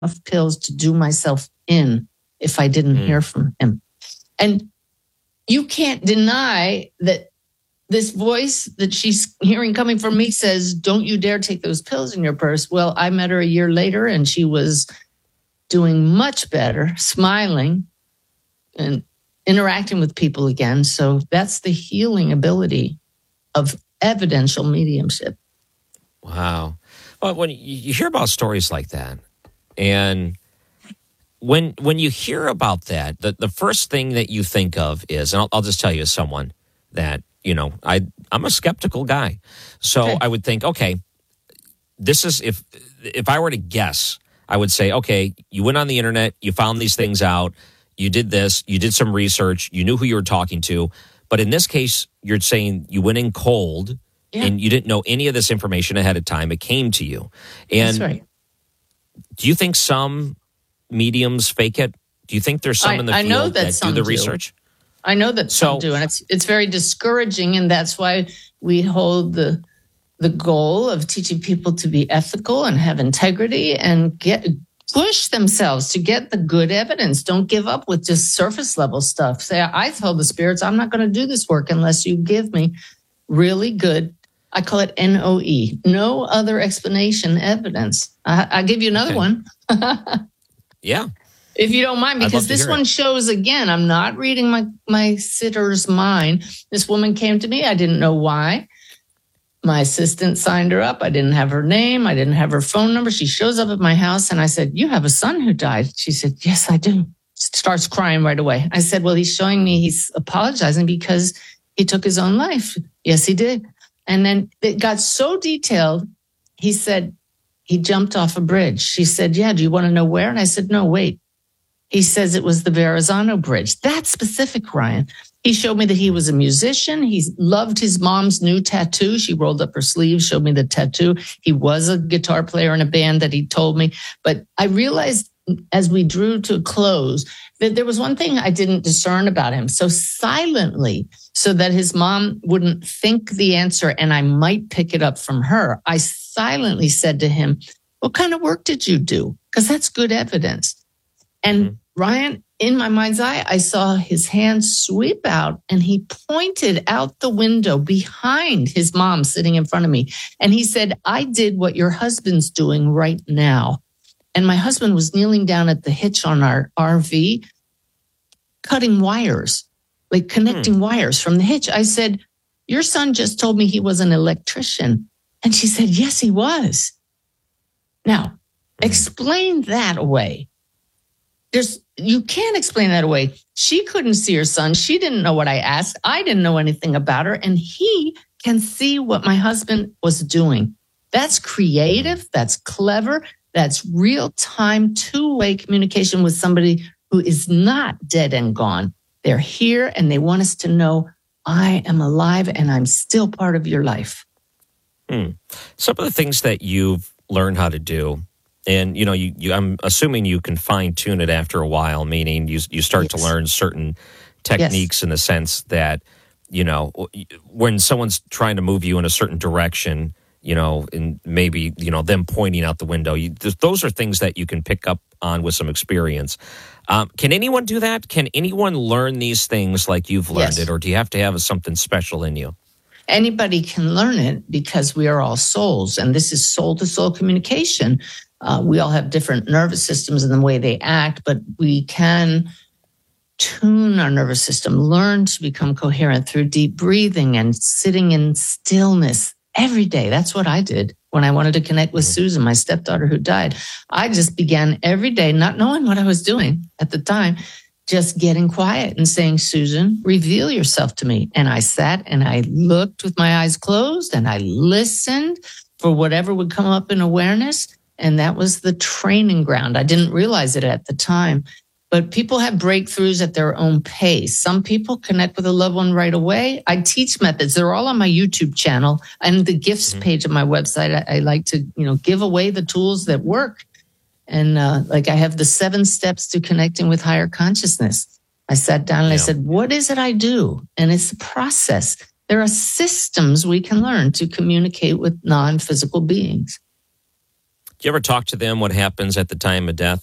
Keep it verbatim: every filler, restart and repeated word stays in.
pills to do myself in if I didn't mm. hear from him. And you can't deny that this voice that she's hearing coming from me says, don't you dare take those pills in your purse. Well, I met her a year later and she was doing much better, smiling and interacting with people again. So that's the healing ability of evidential mediumship. Wow. Well, when you hear about stories like that, and when when you hear about that, the, the first thing that you think of is, and I'll, I'll just tell you as someone that, you know, I, I'm a skeptical guy. So okay. I would think, okay, this is, if if I were to guess, I would say, okay, you went on the internet, you found these things out, you did this, you did some research, you knew who you were talking to. But in this case, you're saying you went in cold yeah. and you didn't know any of this information ahead of time. It came to you. And that's right. Do you think some mediums fake it? Do you think there's some I, in the I field know that, that some do the do. research? I know that so, some do, and it's it's very discouraging, and that's why we hold the the goal of teaching people to be ethical and have integrity and get push themselves to get the good evidence. Don't give up with just surface level stuff. Say, I told the spirits, I'm not going to do this work unless you give me really good, I call it N O E, no other explanation evidence. I, I'll give you another okay. one. Yeah. If you don't mind, because this one it. shows, again, I'm not reading my, my sitter's mind. This woman came to me. I didn't know why. My assistant signed her up. I didn't have her name. I didn't have her phone number. She shows up at my house and I said, you have a son who died. She said, yes, I do. Starts crying right away. I said, well, he's showing me he's apologizing because he took his own life. Yes, he did. And then it got so detailed. He said he jumped off a bridge. She said, yeah, do you want to know where? And I said, no, wait. He says it was the Verrazano Bridge. That's specific, Ryan. He showed me that he was a musician. He loved his mom's new tattoo. She rolled up her sleeve, showed me the tattoo. He was a guitar player in a band that he told me. But I realized as we drew to a close that there was one thing I didn't discern about him. So silently, so that his mom wouldn't think the answer and I might pick it up from her, I silently said to him, what kind of work did you do? Because that's good evidence. And mm-hmm. Ryan, in my mind's eye, I saw his hand sweep out and he pointed out the window behind his mom sitting in front of me. And he said, I did what your husband's doing right now. And my husband was kneeling down at the hitch on our R V, cutting wires, like connecting hmm. wires from the hitch. I said, your son just told me he was an electrician. And she said, yes, he was. Now, hmm. explain that away. There's, you can't explain that away. She couldn't see her son. She didn't know what I asked. I didn't know anything about her. And he can see what my husband was doing. That's creative. That's clever. That's real-time, two-way communication with somebody who is not dead and gone. They're here and they want us to know, I am alive and I'm still part of your life. Hmm. Some of the things that you've learned how to do, and, you know, you, you, I'm assuming you can fine-tune it after a while, meaning you you start yes. to learn certain techniques yes. in the sense that, you know, when someone's trying to move you in a certain direction, you know, and maybe, you know, them pointing out the window, you, those are things that you can pick up on with some experience. Um, can anyone do that? Can anyone learn these things like you've learned yes. it, or do you have to have something special in you? Anybody can learn it because we are all souls, and this is soul-to-soul communication. Uh, we all have different nervous systems and the way they act, but we can tune our nervous system, learn to become coherent through deep breathing and sitting in stillness every day. That's what I did when I wanted to connect with Susan, my stepdaughter who died. I just began every day, not knowing what I was doing at the time, just getting quiet and saying, Susan, reveal yourself to me. And I sat and I looked with my eyes closed and I listened for whatever would come up in awareness. And that was the training ground. I didn't realize it at the time. But people have breakthroughs at their own pace. Some people connect with a loved one right away. I teach methods. They're all on my YouTube channel and the gifts mm-hmm. page of my website. I, I like to, you know, give away the tools that work. And uh, like I have the seven steps to connecting with higher consciousness. I sat down and yeah. I said, what is it I do? And it's a process. There are systems we can learn to communicate with non-physical beings. you ever talk to them what happens at the time of death?